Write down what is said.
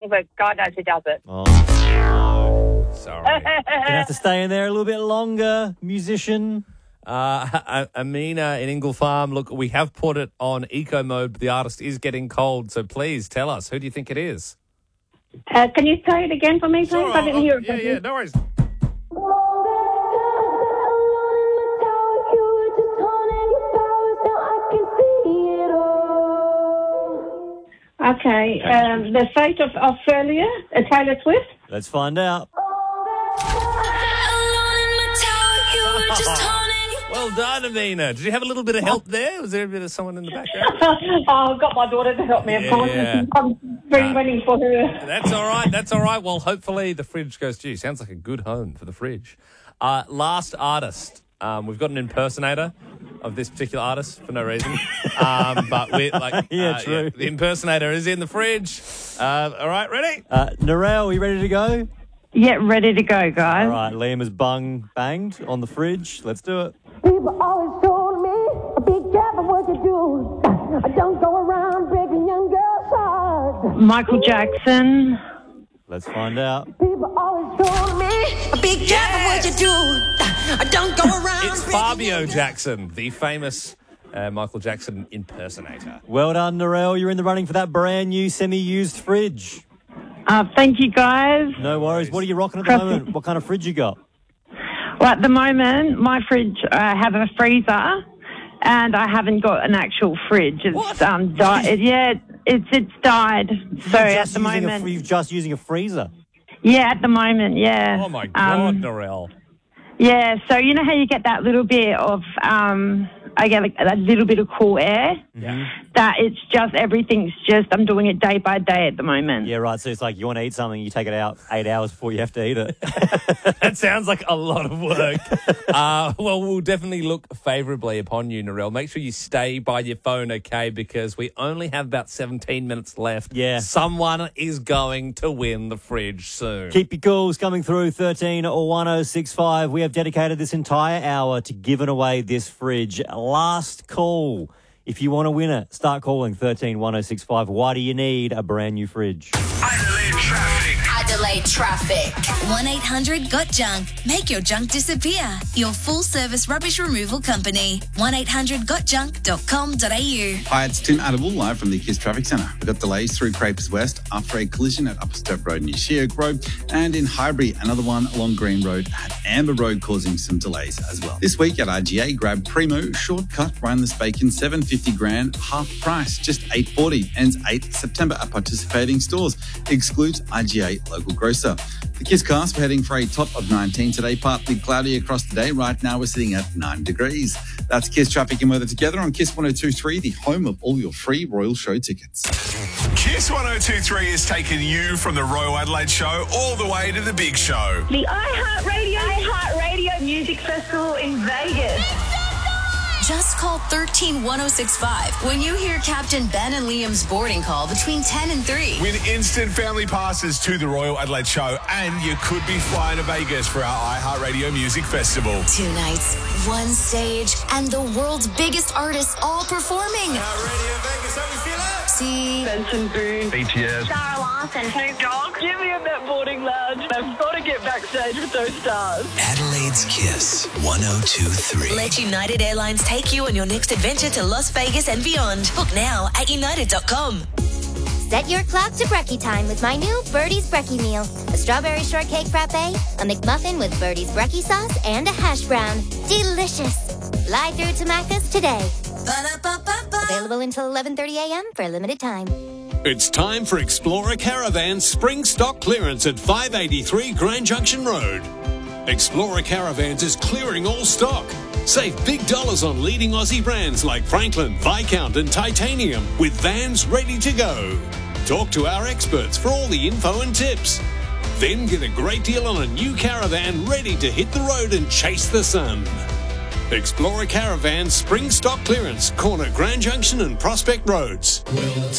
but God knows who does it. Oh, no. Sorry. Gonna have to stay in there a little bit longer, musician. Amina in Ingle Farm, look, we have put it on eco mode, but the artist is getting cold, so please tell us, who do you think it is? Can you say it again for me, please? I didn't hear it. Yeah, no worries. Okay, The Fate of Ophelia, Taylor Swift. Let's find out. Well done, Amina. Did you have a little bit of help there? Was there a bit of someone in the background? I've got my daughter to help me, of course. I'm very waiting for her. That's all right. Well, hopefully the fridge goes to you. Sounds like a good home for the fridge. Last artist. We've got an impersonator of this particular artist for no reason. But we're like, true. The impersonator is in the fridge. All right, ready? Narelle, are you ready to go? Yeah, ready to go, guys. All right, Liam has banged on the fridge. Let's do it. People always told me, be careful what you do. Don't go around breaking young girls' hearts. Michael Jackson. Let's find out. People always told me, be careful what you do. Don't go around. It's Fabio Jackson, the famous Michael Jackson impersonator. Well done, Narelle. You're in the running for that brand new semi-used fridge. Thank you, guys. No worries. What are you rocking at the moment? What kind of fridge you got? Well, at the moment, my fridge, I have a freezer, and I haven't got an actual fridge. It's died. Yeah, it's died. So at the moment, you're just using a freezer. Yeah, at the moment, yeah. Oh my God, Narelle. Yeah, so you know how you get that little bit of, I get like a little bit of cool air? Yeah. That it's just, everything's just, I'm doing it day by day at the moment. Yeah, right. So it's like you want to eat something, you take it out 8 hours before you have to eat it. That sounds like a lot of work. Well, we'll definitely look favourably upon you, Narelle. Make sure you stay by your phone, okay, because we only have about 17 minutes left. Yeah. Someone is going to win the fridge soon. Keep your calls coming through, 13 or 1065. We have dedicated this entire hour to giving away this fridge. Last call. If you want to win it, start calling 13 1065. Why do you need a brand new fridge? Adelaide Traffic. 1-800-GOT-JUNK. Make your junk disappear. Your full-service rubbish removal company. 1-800-GOT-JUNK.com.au. Hi, it's Tim Adable, live from the Kiss Traffic Centre. We've got delays through Crapers West after a collision at Upper Step Road near Sheoak Road, and in Highbury, another one along Green Road at Amber Road, causing some delays as well. This week at RGA, grab Primo Shortcut Rhineless Bacon, $7.50 grand, half price, just $8.40. Ends 8th September at participating stores. Excludes RGA local grocer. The Kiss cast, we're heading for a top of 19 today, partly cloudy across the day. Right now we're sitting at 9 degrees. That's Kiss Traffic and Weather together on Kiss 102.3, the home of all your free Royal Show tickets. Kiss 102.3 is taking you from the Royal Adelaide Show all the way to the big show. The iHeartRadio Music Festival in Vegas. Just call 13-1065 when you hear Captain Ben and Liam's boarding call between 10 and 3. Win instant family passes to the Royal Adelaide Show, and you could be flying to Vegas for our iHeartRadio Music Festival. 2 nights, 1 stage, and the world's biggest artists all performing. Radio Vegas, how we feeling? See Benson Boone. BTS. Sarah Larson. Snoop Dogg. Give me in that boarding lounge. I've got to get backstage with those stars. Adelaide's Kiss 102.3. Let United Airlines take you on your next adventure to Las Vegas and beyond. Book now at united.com. Set your clock to brekkie time with my new Birdie's Brekkie meal. A strawberry shortcake frappe, a McMuffin with Birdie's Brekkie sauce, and a hash brown. Delicious. Fly through to Macca's today. Ba-da-ba-ba-ba. Available until 11:30 a.m. for a limited time. It's time for Explorer Caravan's spring stock clearance at 583 Grand Junction Road. Explorer Caravans is clearing all stock. Save big dollars on leading Aussie brands like Franklin, Viscount and Titanium with vans ready to go. Talk to our experts for all the info and tips. Then get a great deal on a new caravan ready to hit the road and chase the sun. Explorer Caravan spring stock clearance, corner Grand Junction and Prospect Roads.